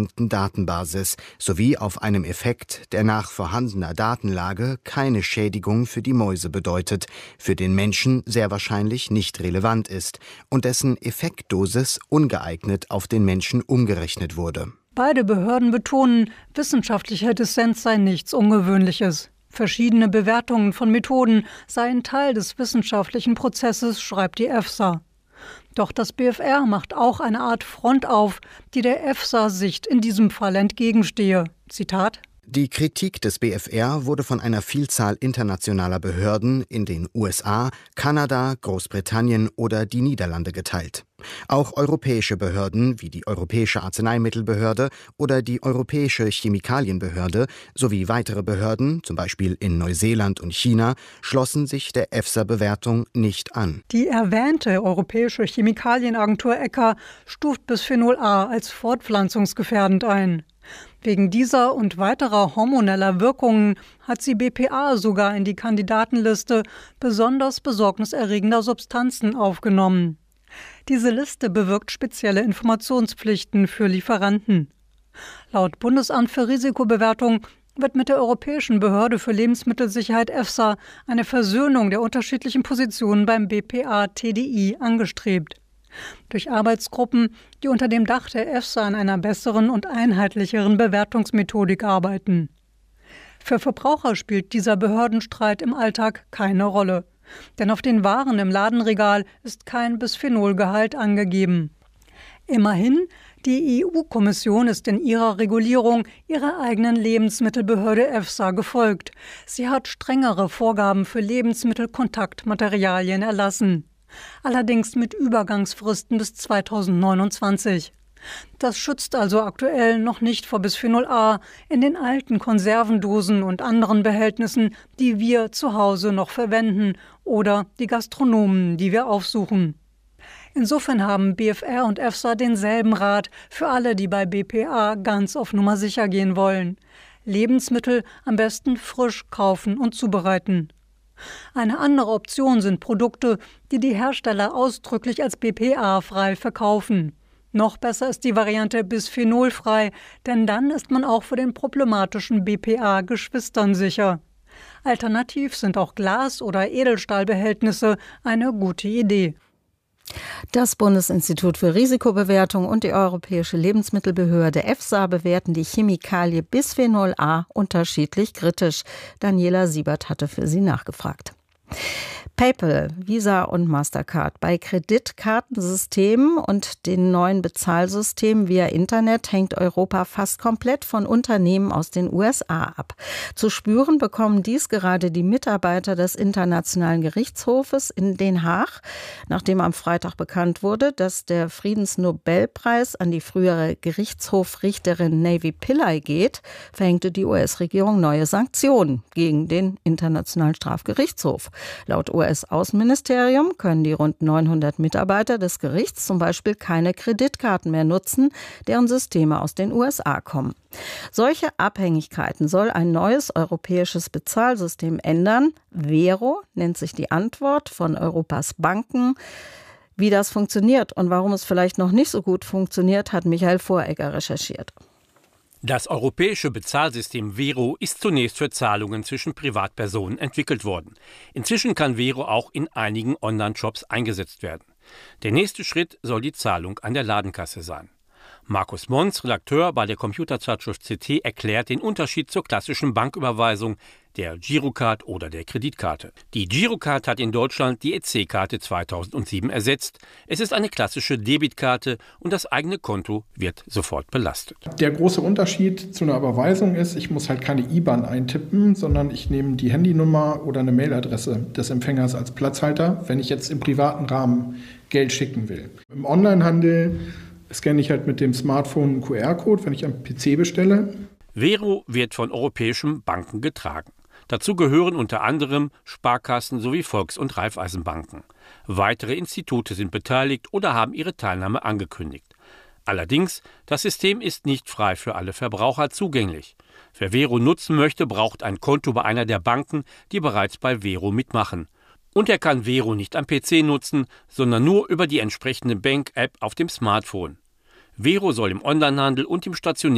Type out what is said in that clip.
beschränkten Datenbasis sowie auf einem Effekt, der nach vorhandener Datenlage keine Schädigung für die Mäuse bedeutet, für den Menschen sehr wahrscheinlich nicht relevant ist und dessen Effektdosis ungeeignet auf den Menschen umgerechnet wurde. Beide Behörden betonen, wissenschaftlicher Dissens sei nichts Ungewöhnliches. Verschiedene Bewertungen von Methoden seien Teil des wissenschaftlichen Prozesses, schreibt die EFSA. Doch das BfR macht auch eine Art Front auf, die der EFSA-Sicht in diesem Fall entgegenstehe. Zitat: Die Kritik des BfR wurde von einer Vielzahl internationaler Behörden in den USA, Kanada, Großbritannien oder die Niederlande geteilt. Auch europäische Behörden wie die Europäische Arzneimittelbehörde oder die Europäische Chemikalienbehörde sowie weitere Behörden, zum Beispiel in Neuseeland und China, schlossen sich der EFSA-Bewertung nicht an. Die erwähnte Europäische Chemikalienagentur ECHA stuft Bisphenol A als fortpflanzungsgefährdend ein. Wegen dieser und weiterer hormoneller Wirkungen hat sie BPA sogar in die Kandidatenliste besonders besorgniserregender Substanzen aufgenommen. Diese Liste bewirkt spezielle Informationspflichten für Lieferanten. Laut Bundesamt für Risikobewertung wird mit der Europäischen Behörde für Lebensmittelsicherheit EFSA eine Versöhnung der unterschiedlichen Positionen beim BPA-TDI angestrebt. Durch Arbeitsgruppen, die unter dem Dach der EFSA an einer besseren und einheitlicheren Bewertungsmethodik arbeiten. Für Verbraucher spielt dieser Behördenstreit im Alltag keine Rolle. Denn auf den Waren im Ladenregal ist kein Bisphenolgehalt angegeben. Immerhin, die EU-Kommission ist in ihrer Regulierung ihrer eigenen Lebensmittelbehörde EFSA gefolgt. Sie hat strengere Vorgaben für Lebensmittelkontaktmaterialien erlassen. Allerdings mit Übergangsfristen bis 2029. Das schützt also aktuell noch nicht vor Bisphenol A in den alten Konservendosen und anderen Behältnissen, die wir zu Hause noch verwenden oder die Gastronomen, die wir aufsuchen. Insofern haben BfR und EFSA denselben Rat für alle, die bei BPA ganz auf Nummer sicher gehen wollen. Lebensmittel am besten frisch kaufen und zubereiten. Eine andere Option sind Produkte, die die Hersteller ausdrücklich als BPA-frei verkaufen. Noch besser ist die Variante bisphenolfrei, denn dann ist man auch vor den problematischen BPA-Geschwistern sicher. Alternativ sind auch Glas- oder Edelstahlbehältnisse eine gute Idee. Das Bundesinstitut für Risikobewertung und die Europäische Lebensmittelbehörde EFSA bewerten die Chemikalie Bisphenol A unterschiedlich kritisch. Daniela Siebert hatte für sie nachgefragt. PayPal, Visa und Mastercard. Bei Kreditkartensystemen und den neuen Bezahlsystemen via Internet hängt Europa fast komplett von Unternehmen aus den USA ab. Zu spüren bekommen dies gerade die Mitarbeiter des Internationalen Gerichtshofes in Den Haag, nachdem am Freitag bekannt wurde, dass der Friedensnobelpreis an die frühere Gerichtshofrichterin Navy Pillay geht, verhängte die US-Regierung neue Sanktionen gegen den Internationalen Strafgerichtshof. Laut US-Außenministerium können die rund 900 Mitarbeiter des Gerichts zum Beispiel keine Kreditkarten mehr nutzen, deren Systeme aus den USA kommen. Solche Abhängigkeiten soll ein neues europäisches Bezahlsystem ändern. Vero nennt sich die Antwort von Europas Banken. Wie das funktioniert und warum es vielleicht noch nicht so gut funktioniert, hat Michael Voregger recherchiert. Das europäische Bezahlsystem Vero ist zunächst für Zahlungen zwischen Privatpersonen entwickelt worden. Inzwischen kann Vero auch in einigen Online-Shops eingesetzt werden. Der nächste Schritt soll die Zahlung an der Ladenkasse sein. Markus Mons, Redakteur bei der Computerzeitschrift CT, erklärt den Unterschied zur klassischen Banküberweisung, der Girocard oder der Kreditkarte. Die Girocard hat in Deutschland die EC-Karte 2007 ersetzt. Es ist eine klassische Debitkarte und das eigene Konto wird sofort belastet. Der große Unterschied zu einer Überweisung ist, ich muss halt keine IBAN eintippen, sondern ich nehme die Handynummer oder eine Mailadresse des Empfängers als Platzhalter, wenn ich jetzt im privaten Rahmen Geld schicken will. Im Onlinehandel scanne ich halt mit dem Smartphone einen QR-Code, wenn ich am PC bestelle. Vero wird von europäischen Banken getragen. Dazu gehören unter anderem Sparkassen sowie Volks- und Raiffeisenbanken. Weitere Institute sind beteiligt oder haben ihre Teilnahme angekündigt. Allerdings, das System ist nicht frei für alle Verbraucher zugänglich. Wer Vero nutzen möchte, braucht ein Konto bei einer der Banken, die bereits bei Vero mitmachen. Und er kann Vero nicht am PC nutzen, sondern nur über die entsprechende Bank-App auf dem Smartphone. Vero soll im Onlinehandel und im stationären